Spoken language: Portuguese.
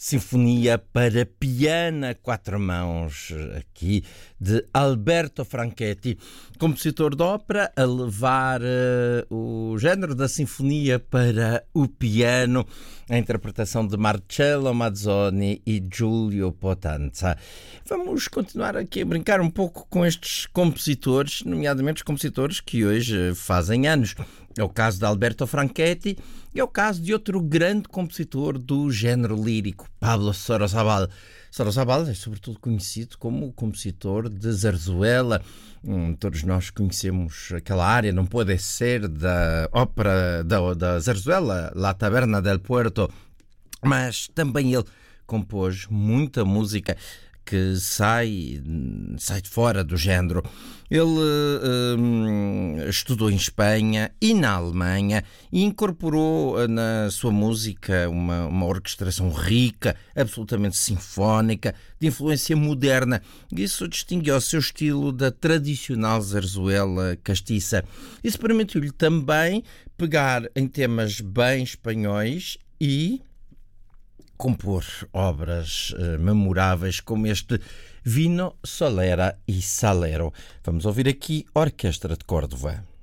Sinfonia para piano a quatro mãos, aqui de Alberto Franchetti, compositor de ópera, a levar o género da sinfonia para o piano, a interpretação de Marcello Mazzoni e Giulio Potenza. Vamos continuar aqui a brincar um pouco com estes compositores, nomeadamente os compositores que hoje fazem anos. É o caso de Alberto Franchetti e é o caso de outro grande compositor do género lírico, Pablo Sorozabal. Sorozabal é sobretudo conhecido como o compositor de Zarzuela. Todos nós conhecemos aquela área, não pode ser, da ópera da Zarzuela, La Taberna del Puerto, mas também ele compôs muita música que sai de fora do género. Ele estudou em Espanha e na Alemanha e incorporou na sua música uma orquestração rica, absolutamente sinfónica, de influência moderna. Isso distinguiu o seu estilo da tradicional zarzuela castiça. Isso permitiu-lhe também pegar em temas bem espanhóis e compor obras memoráveis como este Vino, Solera e Salero. Vamos ouvir aqui a Orquestra de Córdoba.